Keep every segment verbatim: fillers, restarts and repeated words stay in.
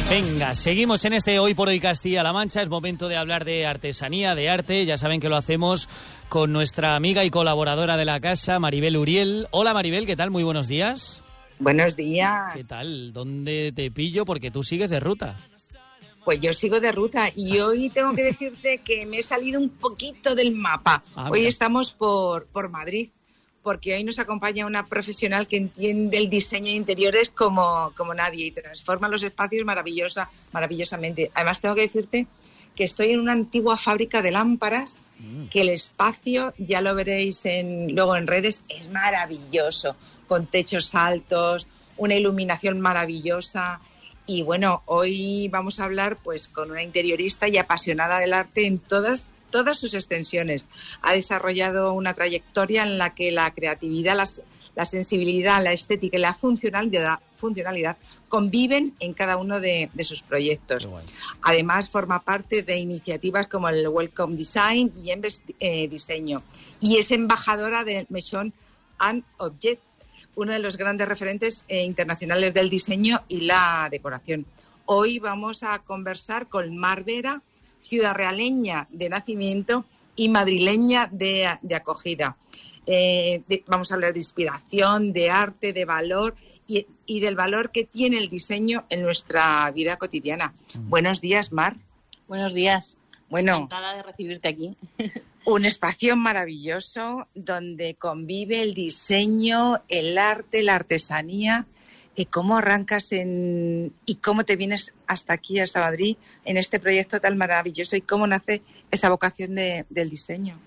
Venga, seguimos en este Hoy por Hoy Castilla-La Mancha. Es momento de hablar de artesanía, de arte. Ya saben que lo hacemos con nuestra amiga y colaboradora de la casa, Maribel Uriel. Hola Maribel, ¿qué tal? Muy buenos días. Buenos días. ¿Qué tal? ¿Dónde te pillo? Porque tú sigues de ruta. Pues yo sigo de ruta y hoy tengo que decirte que me he salido un poquito del mapa. Ah, hoy estamos por, por Madrid, porque hoy nos acompaña una profesional que entiende el diseño de interiores como, como nadie y transforma los espacios maravillosa, maravillosamente. Además, tengo que decirte que estoy en una antigua fábrica de lámparas, mm. que el espacio, ya lo veréis en, luego en redes, es maravilloso, con techos altos, una iluminación maravillosa. Y bueno, hoy vamos a hablar pues con una interiorista y apasionada del arte en todas todas sus extensiones. Ha desarrollado una trayectoria en la que la creatividad, las, la sensibilidad, la estética y la funcionalidad, funcionalidad conviven en cada uno de, de sus proyectos. Bueno. Además, forma parte de iniciativas como el Welcome Design y Embes eh, Diseño. Y es embajadora del Maison and Objet, uno de los grandes referentes eh, internacionales del diseño y la decoración. Hoy vamos a conversar con Mar Vera, ciudadrealeña de nacimiento y madrileña de, de acogida. Eh, de, vamos a hablar de inspiración, de arte, de valor y, y del valor que tiene el diseño en nuestra vida cotidiana. Mm. Buenos días, Mar. Buenos días. Bueno, encantada de recibirte aquí. Un espacio maravilloso donde convive el diseño, el arte, la artesanía. ¿Y cómo arrancas en y cómo te vienes hasta aquí, hasta Madrid, en este proyecto tan maravilloso? ¿Y cómo nace esa vocación de, del diseño?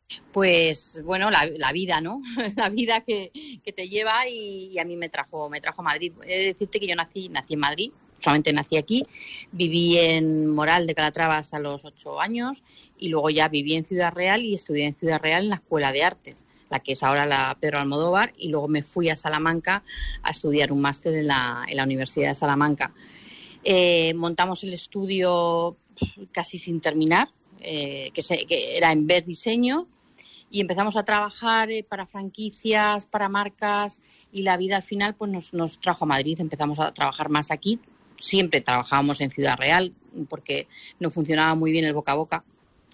Pues bueno, la, la vida, ¿no? La vida que, que te lleva y, y a mí me trajo me trajo a Madrid. He de decirte que yo nací nací en Madrid. Solamente nací aquí, viví en Moral de Calatrava hasta los ocho años y luego ya viví en Ciudad Real y estudié en Ciudad Real en la Escuela de Artes, la que es ahora la Pedro Almodóvar, y luego me fui a Salamanca a estudiar un máster en la, en la Universidad de Salamanca. Eh, montamos el estudio casi sin terminar, eh, que, se, que era Embes Diseño, y empezamos a trabajar eh, para franquicias, para marcas, y la vida al final pues nos, nos trajo a Madrid. Empezamos a trabajar más aquí. Siempre trabajábamos en Ciudad Real porque no funcionaba muy bien el boca a boca.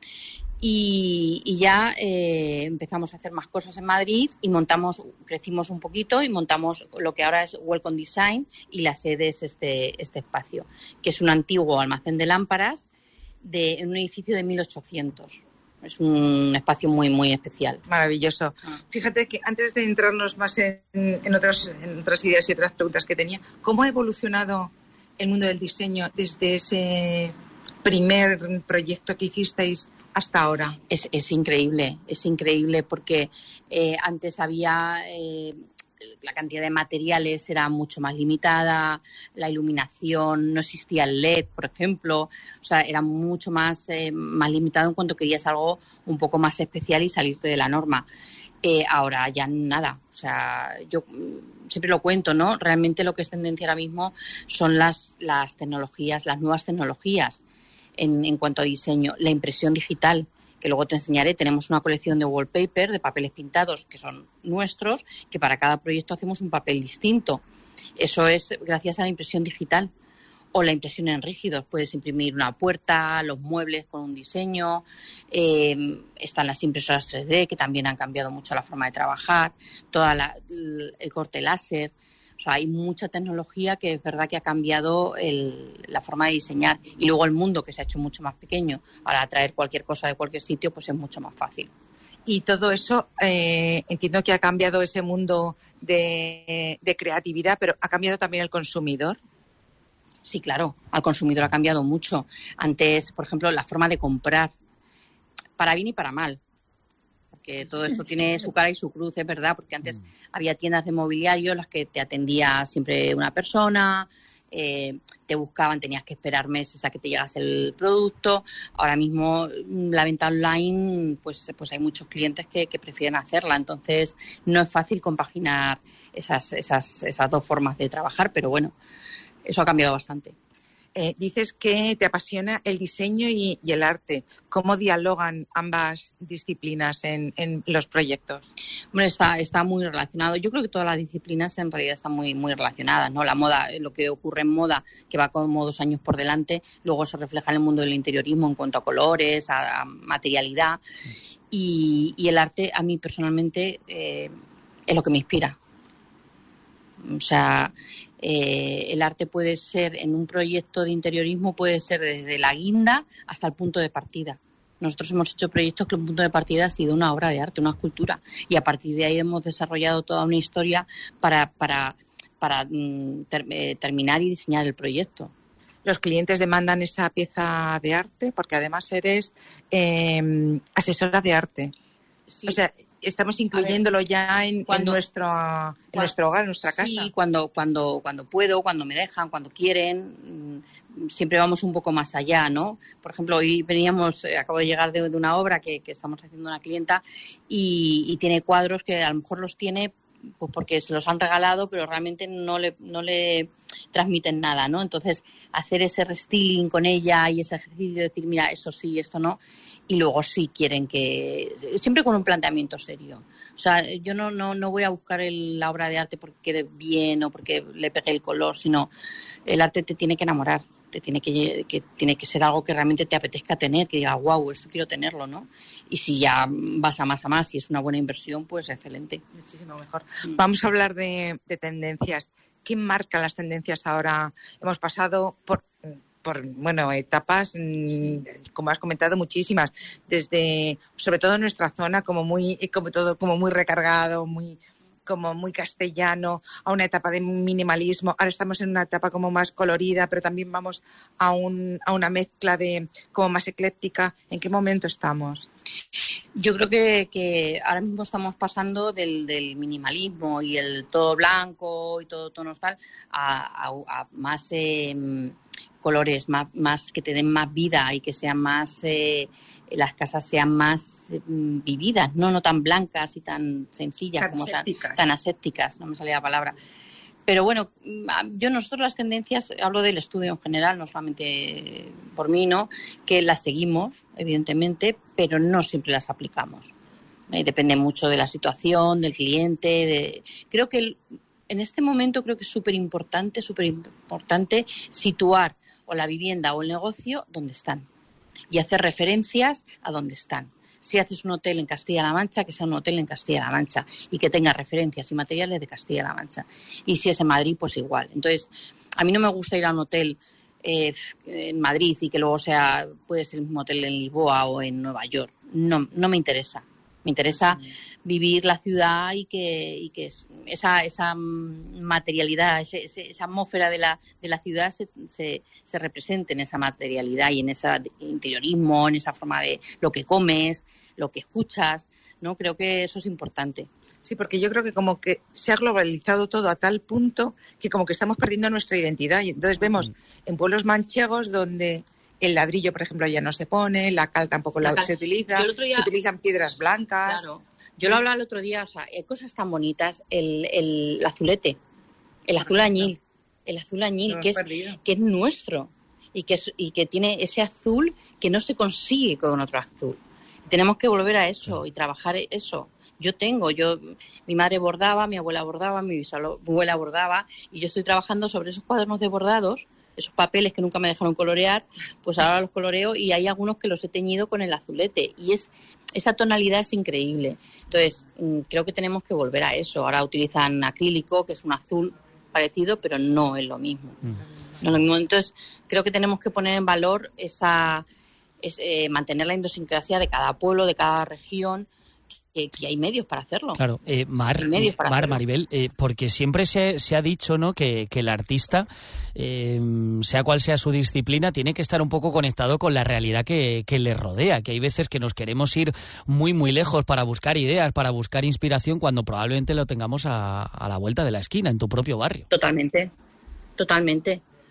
Y, y ya eh, empezamos a hacer más cosas en Madrid y montamos, crecimos un poquito y montamos lo que ahora es Welcome Design, y la sede es este, este espacio, que es un antiguo almacén de lámparas de, en un edificio de mil ochocientos. Es un espacio muy, muy especial. Maravilloso. Ah. Fíjate que antes de entrarnos más en, en, otros, en otras ideas y otras preguntas que tenía, ¿cómo ha evolucionado el mundo del diseño desde ese primer proyecto que hicisteis hasta ahora? Es, es increíble, es increíble porque eh, antes había... Eh, la cantidad de materiales era mucho más limitada, la iluminación, no existía el L E D, por ejemplo, o sea, era mucho más, eh, más limitado en cuanto querías algo un poco más especial y salirte de la norma. Eh, ahora ya nada, o sea, yo siempre lo cuento, ¿no? Realmente lo que es tendencia ahora mismo son las, las tecnologías, las nuevas tecnologías en, en cuanto a diseño, la impresión digital, que luego te enseñaré. Tenemos una colección de wallpaper, de papeles pintados que son nuestros, que para cada proyecto hacemos un papel distinto. Eso es gracias a la impresión digital. O la impresión en rígidos. Puedes imprimir una puerta, los muebles con un diseño. Eh, están las impresoras tres D, que también han cambiado mucho la forma de trabajar. Toda la, el corte láser. O sea, hay mucha tecnología que es verdad que ha cambiado el, la forma de diseñar. Y luego el mundo, que se ha hecho mucho más pequeño. Ahora traer cualquier cosa de cualquier sitio pues es mucho más fácil. Y todo eso, eh, entiendo que ha cambiado ese mundo de, de creatividad, pero ¿ha cambiado también el consumidor? Sí, claro, al consumidor ha cambiado mucho. Antes, por ejemplo, la forma de comprar, para bien y para mal. Porque todo esto tiene su cara y su cruz, es verdad, porque antes había tiendas de mobiliario en las que te atendía siempre una persona, eh, te buscaban, tenías que esperar meses a que te llegase el producto. Ahora mismo la venta online, pues, pues hay muchos clientes que, que prefieren hacerla, entonces no es fácil compaginar esas, esas, esas dos formas de trabajar, pero bueno, eso ha cambiado bastante. Eh, dices que te apasiona el diseño y, y el arte. ¿Cómo dialogan ambas disciplinas en, en los proyectos? Bueno, está, está muy relacionado. Yo creo que todas las disciplinas en realidad están muy, muy relacionadas, ¿no? La moda, lo que ocurre en moda, que va como dos años por delante, luego se refleja en el mundo del interiorismo en cuanto a colores, a, a materialidad. Y, y el arte, a mí personalmente, eh, es lo que me inspira. O sea, eh, el arte puede ser, en un proyecto de interiorismo, puede ser desde la guinda hasta el punto de partida. Nosotros hemos hecho proyectos que el punto de partida ha sido una obra de arte, una escultura, y a partir de ahí hemos desarrollado toda una historia para, para, para mm, ter, eh, terminar y diseñar el proyecto. Los clientes demandan esa pieza de arte porque además eres eh, asesora de arte. Sí. O sea, estamos incluyéndolo ver, ya en, cuando, en, nuestro, en cuando, nuestro hogar, en nuestra casa. Sí, cuando, cuando, cuando puedo, cuando me dejan, cuando quieren, siempre vamos un poco más allá, ¿no? Por ejemplo, hoy veníamos, eh, acabo de llegar de, de una obra que, que estamos haciendo una clienta y, y tiene cuadros que a lo mejor los tiene pues porque se los han regalado, pero realmente no le, no le transmiten nada, ¿no? Entonces, hacer ese restyling con ella y ese ejercicio de decir, mira, eso sí, esto no, y luego sí quieren que... Siempre con un planteamiento serio. O sea, yo no, no, no voy a buscar el, la obra de arte porque quede bien o porque le pegue el color, sino el arte te tiene que enamorar. Te tiene que, que tiene que ser algo que realmente te apetezca tener, que diga, wow, esto quiero tenerlo, ¿no? Y si ya vas a más a más y es una buena inversión, pues excelente. Muchísimo mejor. Mm. Vamos a hablar de, de tendencias. ¿Qué marcan las tendencias ahora? Hemos pasado por, por bueno, etapas, sí. como has comentado, muchísimas, desde, sobre todo en nuestra zona, como muy, como todo, como muy recargado, muy... como muy castellano, a una etapa de minimalismo. Ahora estamos en una etapa como más colorida, pero también vamos a, un, a una mezcla de como más ecléctica. ¿En qué momento estamos? Yo creo que, que ahora mismo estamos pasando del, del minimalismo y el todo blanco y todo tonos tal a, a, a más eh, colores, más, más que te den más vida y que sean más... Eh, las casas sean más eh, vividas, no no tan blancas y tan sencillas, tan como asépticas. Sean, tan asépticas, no me salía la palabra. Pero bueno, yo nosotros las tendencias, hablo del estudio en general, no solamente por mí, ¿no? Que las seguimos, evidentemente, pero no siempre las aplicamos. Eh, depende mucho de la situación, del cliente. De... Creo que el, en este momento creo que es súper importante, súper importante situar o la vivienda o el negocio donde están. Y hacer referencias a dónde están. Si haces un hotel en Castilla-La Mancha, que sea un hotel en Castilla-La Mancha y que tenga referencias y materiales de Castilla-La Mancha. Y si es en Madrid, pues igual. Entonces, a mí no me gusta ir a un hotel eh, en Madrid y que luego sea, puede ser el mismo hotel en Lisboa o en Nueva York. No, no me interesa. Me interesa vivir la ciudad y que, y que esa, esa materialidad, ese, ese, esa atmósfera de la, de la ciudad se, se, se represente en esa materialidad y en ese interiorismo, en esa forma de lo que comes, lo que escuchas, ¿no? Creo que eso es importante. Sí, porque yo creo que como que se ha globalizado todo a tal punto que como que estamos perdiendo nuestra identidad. Y entonces vemos en pueblos manchegos donde... El ladrillo, por ejemplo, ya no se pone, la cal tampoco la la cal... se utiliza, día... se utilizan piedras blancas. Claro. Yo lo hablaba el otro día, o sea, hay cosas tan bonitas, el, el, el azulete, el azul añil, el azul añil, no que, es, que es nuestro y que, es, y que tiene ese azul que no se consigue con otro azul. Tenemos que volver a eso y trabajar eso. Yo tengo, yo, mi madre bordaba, mi abuela bordaba, mi bisabuela bordaba y yo estoy trabajando sobre esos cuadernos de bordados, esos papeles que nunca me dejaron colorear, pues ahora los coloreo y hay algunos que los he teñido con el azulete y es esa tonalidad es increíble. Entonces, creo que tenemos que volver a eso. Ahora utilizan acrílico, que es un azul parecido, pero no es lo mismo. Mm. No es lo mismo. Entonces, creo que tenemos que poner en valor esa, es, eh, mantener la idiosincrasia de cada pueblo, de cada región, que, que hay medios para hacerlo. Claro, eh, Mar, eh, Mar Maribel, eh, porque siempre se, se ha dicho, ¿no?, que, que el artista, eh, sea cual sea su disciplina, tiene que estar un poco conectado con la realidad que, que le rodea, que hay veces que nos queremos ir muy, muy lejos para buscar ideas, para buscar inspiración, cuando probablemente lo tengamos a, a la vuelta de la esquina, en tu propio barrio. Totalmente, totalmente.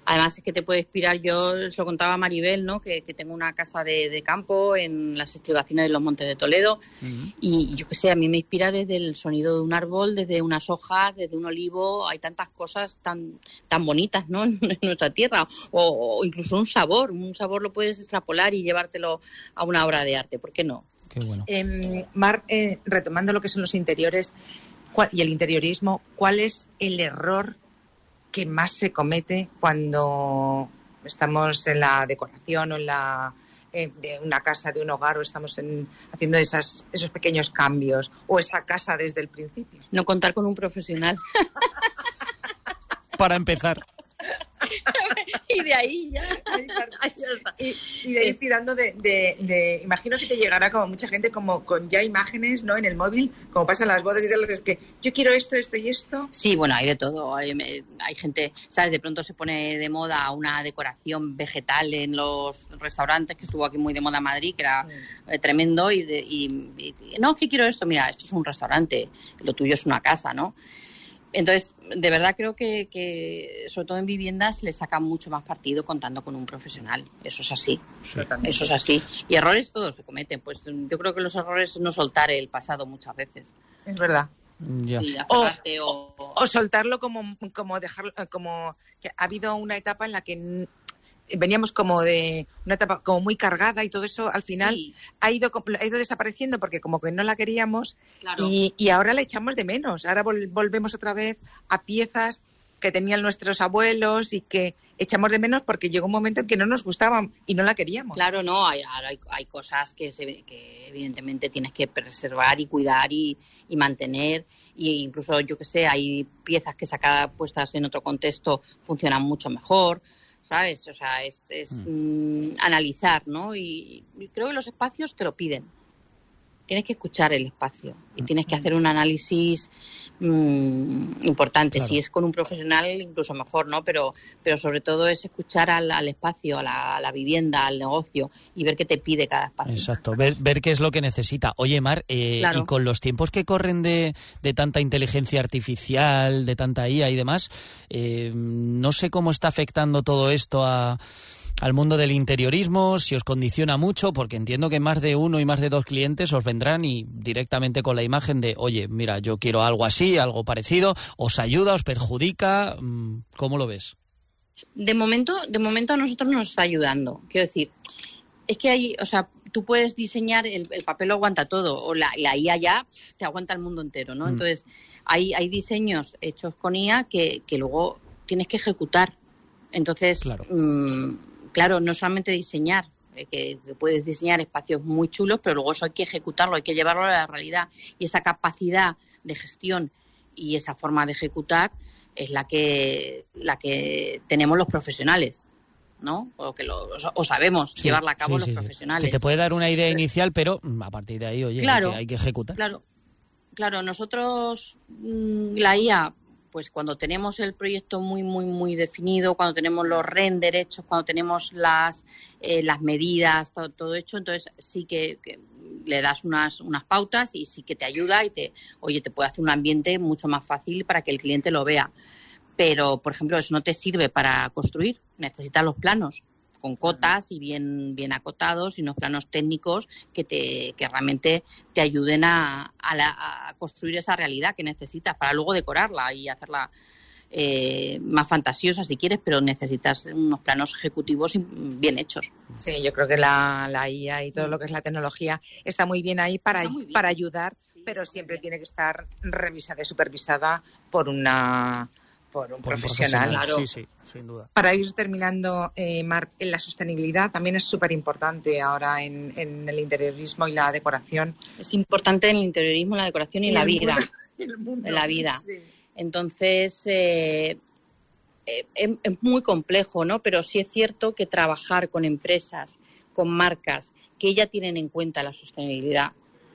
Además es que te puede inspirar, yo os lo contaba a Maribel, ¿no? Que, que tengo una casa de, de campo en las estribaciones de los Montes de Toledo, uh-huh. y yo qué sé, a mí me inspira desde el sonido de un árbol, desde unas hojas, desde un olivo, hay tantas cosas tan tan bonitas, ¿no? En nuestra tierra, o, o incluso un sabor, un sabor lo puedes extrapolar y llevártelo a una obra de arte, ¿por qué no? Qué bueno. Eh, Mar, eh, retomando lo que son los interiores y el interiorismo, ¿cuál es el error que más se comete cuando estamos en la decoración o en la eh, de una casa, de un hogar, o estamos en, haciendo esas, esos pequeños cambios, o esa casa desde el principio? No contar con un profesional. Para empezar. Y de ahí ya, ya está. Y, y de ir tirando de, de, de... Imagino que te llegará como mucha gente como con ya imágenes, ¿no? En el móvil, como pasan las bodas y tal, es que yo quiero esto, esto y esto. Sí, bueno, hay de todo. Hay, hay gente, ¿sabes? De pronto se pone de moda una decoración vegetal en los restaurantes, que estuvo aquí muy de moda en Madrid, que era mm. tremendo, y, de, y, y no, que quiero esto, mira, esto es un restaurante, lo tuyo es una casa, ¿no? Entonces, de verdad creo que, que, sobre todo en viviendas, le sacan mucho más partido contando con un profesional. Eso es así. Sí. Eso es así. Y errores todos se cometen. Pues yo creo que los errores es no soltar el pasado muchas veces. Es verdad. Ya. Sí, o, o, o, o soltarlo como, como dejarlo, como que ha habido una etapa en la que veníamos como de una etapa como muy cargada y todo eso al final sí. ha ido ha ido desapareciendo porque como que no la queríamos, claro. y, y ahora la echamos de menos. Ahora vol, volvemos otra vez a piezas que tenían nuestros abuelos y que echamos de menos porque llegó un momento en que no nos gustaban y no la queríamos. Claro, no, hay, hay, hay cosas que, se, que evidentemente tienes que preservar y cuidar y, y mantener, y incluso, yo que sé, hay piezas que sacadas, puestas en otro contexto, funcionan mucho mejor, ¿sabes? O sea, es, es mm. Mm, analizar, ¿no? Y, y creo que los espacios te lo piden. Tienes que escuchar el espacio y tienes que hacer un análisis mmm, importante. Claro. Si es con un profesional, incluso mejor, ¿no? Pero, pero sobre todo es escuchar al, al espacio, a la, a la vivienda, al negocio, y ver qué te pide cada espacio. Exacto, ver, ver qué es lo que necesita. Oye, Mar, eh, claro. y con los tiempos que corren de, de tanta inteligencia artificial, de tanta I A y demás, eh, no sé cómo está afectando todo esto a... al mundo del interiorismo, si os condiciona mucho, porque entiendo que más de uno y más de dos clientes os vendrán y directamente con la imagen de, oye, mira, yo quiero algo así, algo parecido, ¿os ayuda, os perjudica? ¿Cómo lo ves? De momento, de momento a nosotros nos está ayudando. Quiero decir, es que hay, o sea, tú puedes diseñar, el, el papel lo aguanta todo, o la, la I A ya te aguanta el mundo entero, ¿no? Mm. Entonces, hay, hay diseños hechos con I A que, que luego tienes que ejecutar. Entonces, claro. Mmm, Claro, no solamente diseñar, eh, que, que puedes diseñar espacios muy chulos, pero luego eso hay que ejecutarlo, hay que llevarlo a la realidad. Y esa capacidad de gestión y esa forma de ejecutar es la que la que tenemos los profesionales, ¿no? O que lo o sabemos sí, llevarla a cabo sí, los sí, profesionales. Que te puede dar una idea inicial, pero a partir de ahí, oye, claro, hay, que, hay que ejecutar. Claro, claro. Nosotros, la I A... pues cuando tenemos el proyecto muy, muy, muy definido, cuando tenemos los render hechos, cuando tenemos las eh, las medidas, todo, todo hecho, entonces sí que, que le das unas unas pautas y sí que te ayuda y te, oye, te puede hacer un ambiente mucho más fácil para que el cliente lo vea. Pero, por ejemplo, eso no te sirve para construir, necesitas los planos con cotas y bien bien acotados y unos planos técnicos que te que realmente te ayuden a, a, la, a construir esa realidad que necesitas para luego decorarla y hacerla eh, más fantasiosa si quieres, pero necesitas unos planos ejecutivos bien hechos. Sí, yo creo que la, la I A y todo lo que es la tecnología está muy bien ahí para, bien. para ayudar, sí, pero siempre tiene que estar revisada y supervisada por una... por un por profesional, profesional. Claro. Sí, sí, sin duda. Para ir terminando, eh, Mar, en la sostenibilidad también es súper importante ahora en, en el interiorismo y la decoración. Es importante en el interiorismo, la decoración y, y en la vida. Mundo, el mundo, en la vida. Sí. Entonces, eh, eh, es, es muy complejo, ¿no? Pero sí es cierto que trabajar con empresas, con marcas que ya tienen en cuenta la sostenibilidad,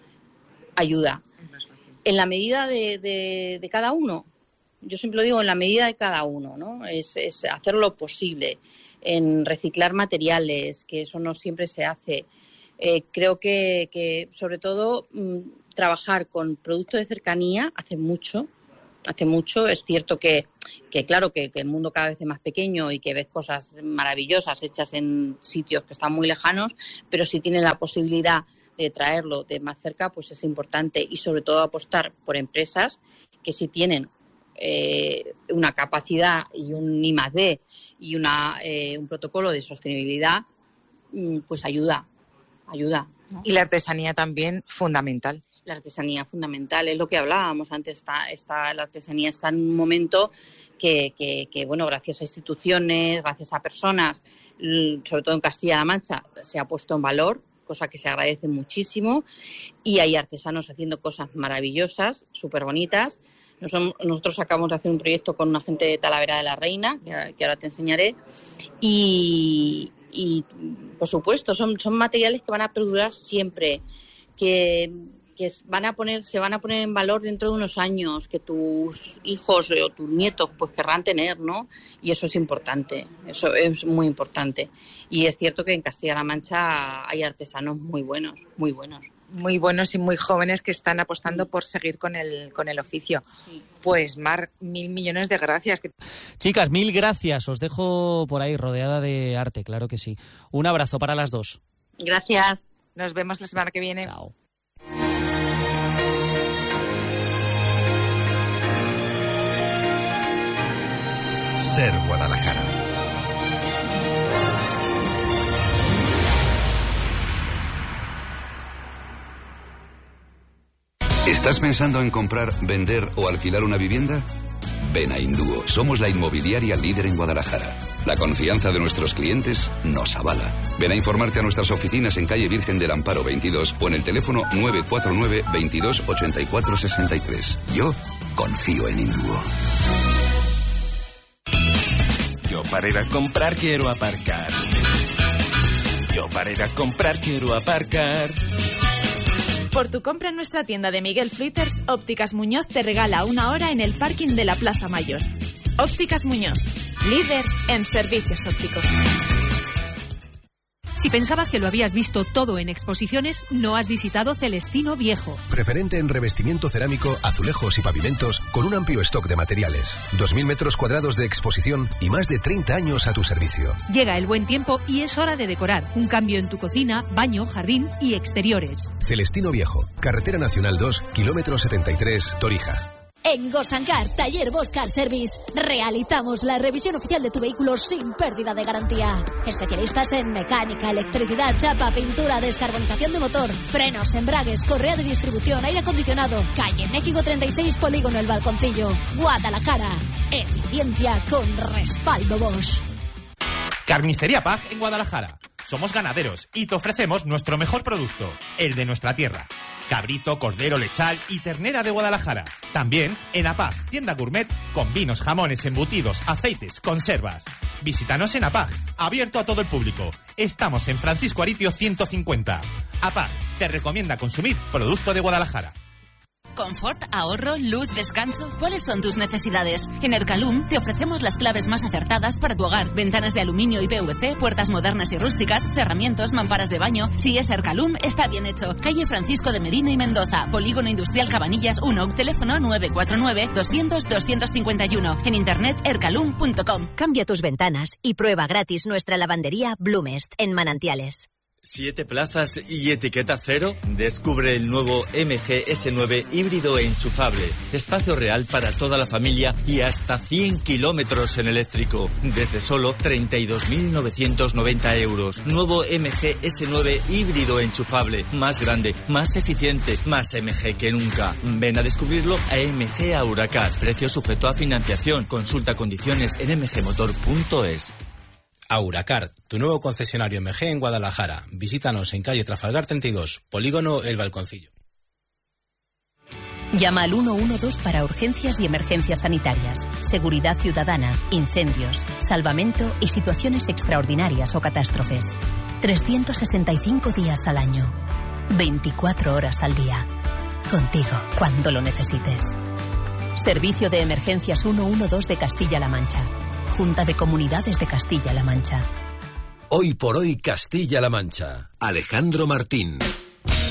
ayuda. En la medida de, de, de cada uno. Yo siempre lo digo, en la medida de cada uno, ¿no? Es, es hacer lo posible en reciclar materiales, que eso no siempre se hace. Eh, creo que, que sobre todo, mmm, trabajar con productos de cercanía hace mucho, hace mucho. Es cierto que, que claro, que, que el mundo cada vez es más pequeño y que ves cosas maravillosas hechas en sitios que están muy lejanos, pero si tienen la posibilidad de traerlo de más cerca, pues es importante, y sobre todo apostar por empresas que sí tienen eh, una capacidad y un I más D y una, eh, un protocolo de sostenibilidad, pues ayuda, ayuda, ¿no? Y la artesanía también fundamental. La artesanía fundamental, es lo que hablábamos antes, está, está, la artesanía está en un momento que, que, que, bueno, gracias a instituciones, gracias a personas, sobre todo en Castilla-La Mancha, se ha puesto en valor, cosa que se agradece muchísimo, y hay artesanos haciendo cosas maravillosas, súper bonitas. Nosotros acabamos de hacer un proyecto con una gente de Talavera de la Reina, que, que ahora te enseñaré, y, y por supuesto son, son materiales que van a perdurar siempre, que, que van a poner, se van a poner en valor dentro de unos años, que tus hijos o tus nietos pues querrán tener, ¿no? Y eso es importante, eso es muy importante. Y es cierto que en Castilla-La Mancha hay artesanos muy buenos, muy buenos. Muy buenos y muy jóvenes que están apostando por seguir con el con el oficio. Sí. Pues Mar, mil millones de gracias. Chicas, mil gracias. Os dejo por ahí rodeada de arte, claro que sí. Un abrazo para las dos. Gracias. Nos vemos la semana que viene. Chao. Ser Guadalajara. ¿Estás pensando en comprar, vender o alquilar una vivienda? Ven a Indúo. Somos la inmobiliaria líder en Guadalajara. La confianza de nuestros clientes nos avala. Ven a informarte a nuestras oficinas en calle Virgen del Amparo veintidós o en el teléfono nueve cuatro nueve, veintidós, ochenta y cuatro, sesenta y tres. Yo confío en Indúo. Yo para ir a comprar quiero aparcar. Yo para ir a comprar quiero aparcar. Por tu compra en nuestra tienda de Miguel Flitters, Ópticas Muñoz te regala una hora en el parking de la Plaza Mayor. Ópticas Muñoz, líder en servicios ópticos. Si pensabas que lo habías visto todo en exposiciones, no has visitado Celestino Viejo. Preferente en revestimiento cerámico, azulejos y pavimentos, con un amplio stock de materiales. dos mil metros cuadrados de exposición y más de treinta años a tu servicio. Llega el buen tiempo y es hora de decorar. Un cambio en tu cocina, baño, jardín y exteriores. Celestino Viejo, Carretera Nacional dos, kilómetro setenta y tres, Torija. En Gosancar, Taller Bosch Car Service, realizamos la revisión oficial de tu vehículo sin pérdida de garantía. Especialistas en mecánica, electricidad, chapa, pintura, descarbonización de motor, frenos, embragues, correa de distribución, aire acondicionado. Calle México treinta y seis, Polígono El Balconcillo, Guadalajara. Eficiencia con respaldo Bosch. Carnicería Pag en Guadalajara. Somos ganaderos y te ofrecemos nuestro mejor producto, el de nuestra tierra. Cabrito, cordero, lechal y ternera de Guadalajara. También en APAG, tienda gourmet con vinos, jamones, embutidos, aceites, conservas. Visítanos en APAG, abierto a todo el público. Estamos en Francisco Aritio ciento cincuenta. APAG te recomienda consumir producto de Guadalajara. Confort, ahorro, luz, descanso. ¿Cuáles son tus necesidades? En Ercalum te ofrecemos las claves más acertadas para tu hogar. Ventanas de aluminio y P V C, puertas modernas y rústicas, cerramientos, mamparas de baño. Si es Ercalum, está bien hecho. Calle Francisco de Medina y Mendoza, Polígono Industrial Cabanillas uno, teléfono nueve cuatro nueve, doscientos, doscientos cincuenta y uno. En internet ercalum punto com. Cambia tus ventanas y prueba gratis nuestra lavandería Blumest en Manantiales. ¿Siete plazas y etiqueta cero? Descubre el nuevo M G S nueve híbrido e enchufable. Espacio real para toda la familia y hasta cien kilómetros en eléctrico. Desde solo treinta y dos mil novecientos noventa euros. Nuevo M G S nueve híbrido e enchufable. Más grande, más eficiente, más M G que nunca. Ven a descubrirlo a M G Auracar. Precio sujeto a financiación. Consulta condiciones en m g motor punto es. Auracar, tu nuevo concesionario M G en Guadalajara. Visítanos en calle Trafalgar treinta y dos, Polígono El Balconcillo. Llama al uno uno dos para urgencias y emergencias sanitarias, seguridad ciudadana, incendios, salvamento y situaciones extraordinarias o catástrofes. trescientos sesenta y cinco días al año, veinticuatro horas al día. Contigo cuando lo necesites. Servicio de Emergencias ciento doce de Castilla-La Mancha. Junta de Comunidades de Castilla-La Mancha. Hoy por hoy Castilla-La Mancha. Alejandro Martín.